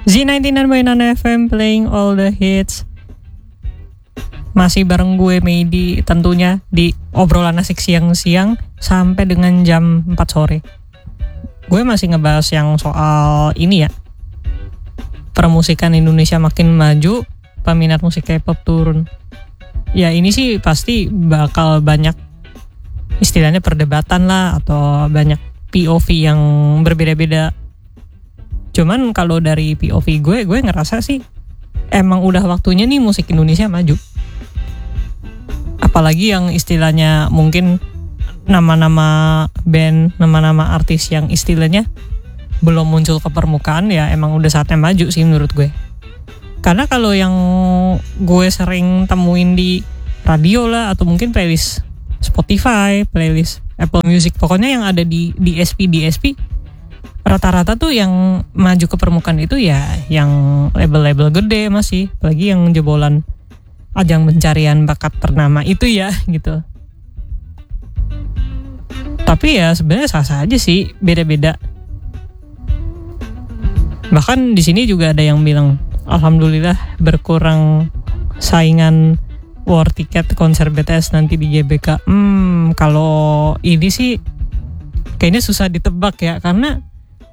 Z99.9 FM playing all the hits. Masih bareng gue Medi tentunya di obrolan asik siang-siang sampai dengan jam 4 sore. Gue masih ngebahas yang soal ini ya. Permusikan Indonesia makin maju, peminat musik K-pop turun. Ya ini sih pasti bakal banyak istilahnya perdebatan lah atau banyak POV yang berbeda-beda. Cuman kalau dari POV gue ngerasa sih emang udah waktunya nih musik Indonesia maju. Apalagi yang istilahnya mungkin nama-nama band, nama-nama artis yang istilahnya belum muncul ke permukaan, ya emang udah saatnya maju sih menurut gue. Karena kalau yang gue sering temuin di radio lah atau mungkin playlist Spotify, playlist Apple Music, pokoknya yang ada di DSP rata-rata tuh yang maju ke permukaan itu ya yang label-label gede masih, apalagi yang jebolan ajang pencarian bakat ternama itu ya gitu. Tapi ya sebenarnya sah-sah aja sih, beda-beda. Bahkan di sini juga ada yang bilang alhamdulillah berkurang saingan war tiket konser BTS nanti di GBK. Kalau ini sih kayaknya susah ditebak ya, karena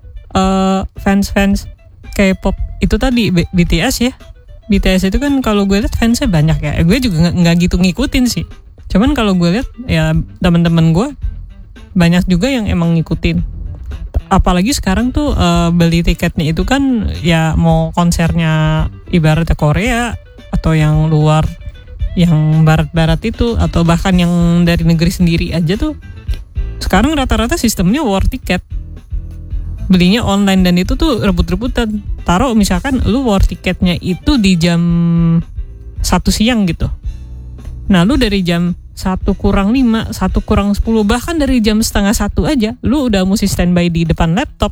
fans K-pop itu tadi BTS ya. BTS itu kan kalau gue lihat fansnya banyak ya. Gue juga nggak gitu ngikutin sih. Cuman kalau gue lihat ya teman-teman gue banyak juga yang emang ngikutin. Apalagi sekarang tuh beli tiketnya itu kan ya mau konsernya ibaratnya Korea atau yang luar, yang barat-barat itu, atau bahkan yang dari negeri sendiri aja tuh sekarang rata-rata sistemnya war tiket. Belinya online dan itu tuh rebut-rebutan. Taruh misalkan lu war tiketnya itu di jam 1 siang gitu. Nah lu dari jam 1 kurang 5, 1 kurang 10, bahkan dari jam setengah 1 aja lu udah mesti standby di depan laptop.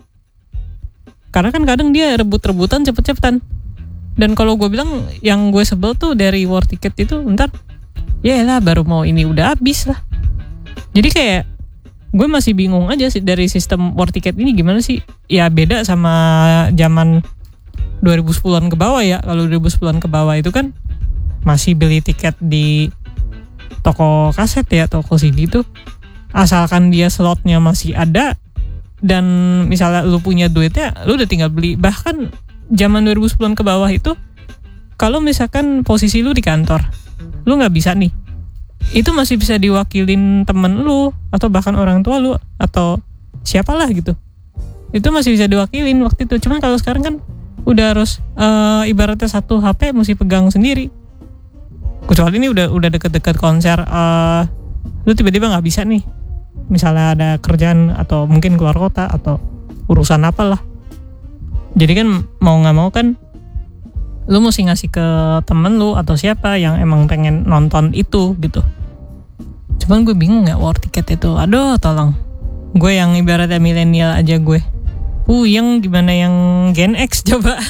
Karena kan kadang dia rebut-rebutan cepet-cepetan. Dan kalau gue bilang yang gue sebel tuh dari war tiket itu, ntar ya lah baru mau ini udah habis lah. Jadi kayak gue masih bingung aja sih dari sistem war tiket ini gimana sih. Ya beda sama zaman 2010-an ke bawah ya. Kalau 2010-an ke bawah itu kan masih beli tiket di toko kaset ya, toko CD tuh. Asalkan dia slotnya masih ada dan misalnya lu punya duitnya, lu udah tinggal beli. Bahkan zaman 2010-an ke bawah itu kalau misalkan posisi lu di kantor, lu gak bisa nih, itu masih bisa diwakilin temen lu atau bahkan orang tua lu atau siapalah gitu. Itu masih bisa diwakilin waktu itu. Cuman kalau sekarang kan udah harus ibaratnya satu HP mesti pegang sendiri. Kecuali ini udah deket-deket konser, lu tiba-tiba nggak bisa nih. Misalnya ada kerjaan atau mungkin keluar kota atau urusan apalah. Jadi kan mau nggak mau kan lu mesti ngasih ke temen lu atau siapa yang emang pengen nonton itu gitu. Cuman gue bingung ya war tiket itu. Aduh tolong. Gue yang ibaratnya milenial aja gue puyeng, gimana yang Gen X coba.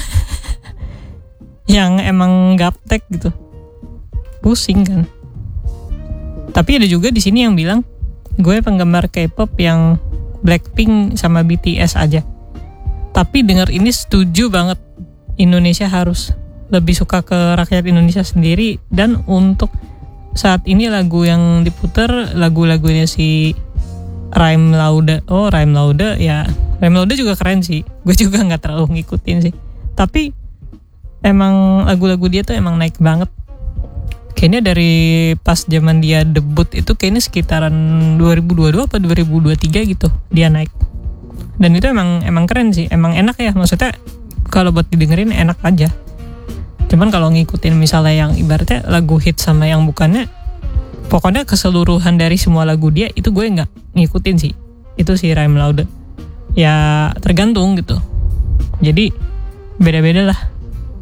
Yang emang gaptek gitu. Pusing kan. Tapi ada juga di sini yang bilang gue penggemar K-pop yang Blackpink sama BTS aja. Tapi denger ini setuju banget, Indonesia harus lebih suka ke rakyat Indonesia sendiri. Dan untuk saat ini lagu yang diputer lagu-lagunya si Raim Lauda. Oh Raim Lauda ya, Raim Lauda juga keren sih. Gue juga nggak terlalu ngikutin sih. Tapi emang lagu-lagu dia tuh emang naik banget. Kayaknya dari pas zaman dia debut itu kayaknya sekitaran 2022 apa 2023 gitu dia naik. Dan itu emang keren sih, emang enak ya, maksudnya kalau buat didengerin enak aja. Cuman kalau ngikutin misalnya yang ibaratnya lagu hit sama yang bukannya, pokoknya keseluruhan dari semua lagu dia itu gue nggak ngikutin sih. Itu si Raim Lauda. Ya tergantung gitu. Jadi beda-beda lah.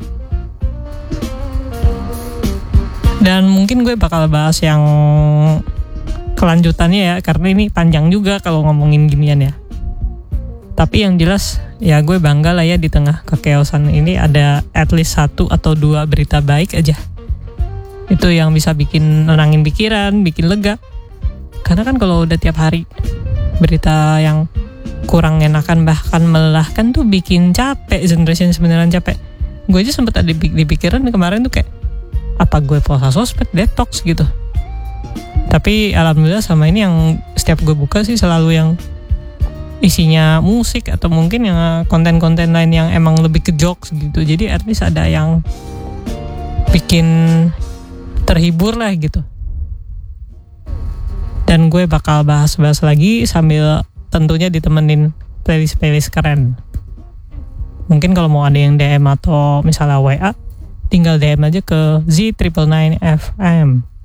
Dan mungkin gue bakal bahas yang kelanjutannya ya, karena ini panjang juga kalau ngomongin ginian ya. Tapi yang jelas ya gue bangga lah ya di tengah kekeosan ini ada at least 1 atau 2 berita baik aja. Itu yang bisa bikin nenangin pikiran, bikin lega. Karena kan kalau udah tiap hari berita yang kurang enakan bahkan melelahkan tuh bikin capek, generation beneran capek. Gue aja sempet ada di pikiran kemarin tuh kayak apa gue puasa sosmed, detox gitu. Tapi alhamdulillah sama ini yang setiap gue buka sih selalu yang isinya musik atau mungkin yang konten-konten lain yang emang lebih ke jokes gitu. Jadi at least ada yang bikin terhibur lah gitu. Dan gue bakal bahas-bahas lagi sambil tentunya ditemenin playlist keren. Mungkin kalau mau ada yang DM atau misalnya WA, tinggal DM aja ke Z999FM.